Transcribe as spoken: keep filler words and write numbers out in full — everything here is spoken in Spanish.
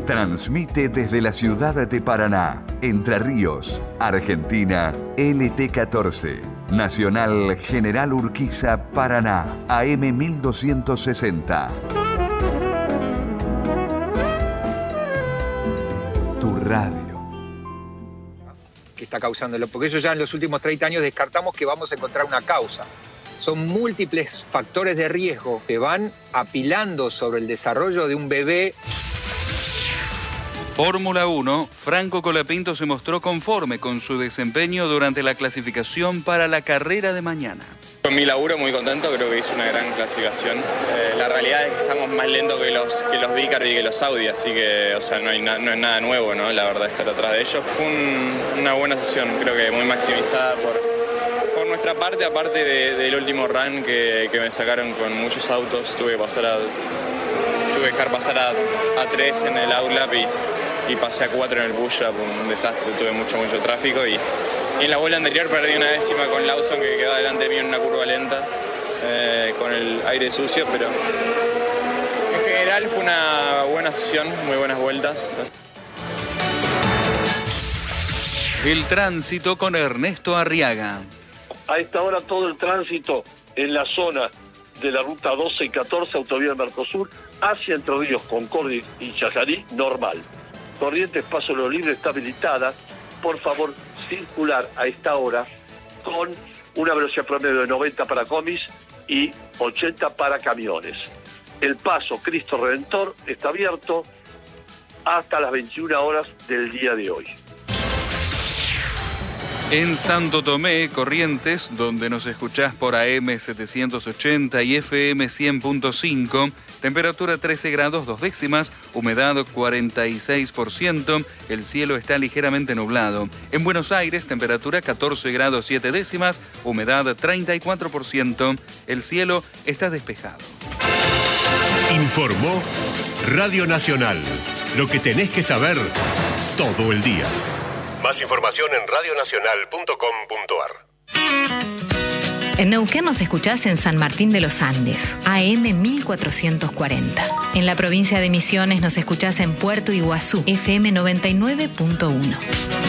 Transmite desde la ciudad de Paraná, Entre Ríos, Argentina, L T catorce. Nacional General Urquiza, Paraná, A M mil doscientos sesenta. Tu radio. Que está causándolo, porque eso ya en los últimos treinta años descartamos que vamos a encontrar una causa. Son múltiples factores de riesgo que van apilando sobre el desarrollo de un bebé. Fórmula uno, Franco Colapinto se mostró conforme con su desempeño durante la clasificación para la carrera de mañana. Con mi laburo muy contento, creo que hice una gran clasificación. Eh, la realidad es que estamos más lentos que los, que los Vicar y que los Audi, así que o sea, no, hay na, no es nada nuevo, ¿no? La verdad, estar atrás de ellos. Fue un, una buena sesión, creo que muy maximizada por, por nuestra parte, aparte de, del último run que, que me sacaron con muchos autos. Tuve que pasar a, tuve que dejar pasar a, a tres en el outlap y y pasé a cuatro en el push-up, un desastre, tuve mucho, mucho tráfico y, y en la vuelta anterior perdí una décima con Lawson que quedó delante de mí en una curva lenta, eh, con el aire sucio, pero en general fue una buena sesión, muy buenas vueltas. El tránsito con Ernesto Arriaga. A esta hora todo el tránsito en la zona de la ruta doce y catorce, autovía Mercosur, hacia Entre Ríos, Concordia y Chajarí, normal. Corrientes Paso Lo Libre está habilitada. Por favor, circular a esta hora con una velocidad promedio de noventa para comis y ochenta para camiones. El paso Cristo Redentor está abierto hasta las veintiuna horas del día de hoy. En Santo Tomé, Corrientes, donde nos escuchás por A M setecientos ochenta y F M cien punto cinco, temperatura trece grados dos décimas, humedad cuarenta y seis por ciento, el cielo está ligeramente nublado. En Buenos Aires, temperatura catorce grados siete décimas, humedad treinta y cuatro por ciento, el cielo está despejado. Informó Radio Nacional, lo que tenés que saber todo el día. Más información en radio nacional punto com punto ar. En Neuquén nos escuchás en San Martín de los Andes, A M mil cuatrocientos cuarenta. En la provincia de Misiones nos escuchás en Puerto Iguazú, F M noventa y nueve punto uno.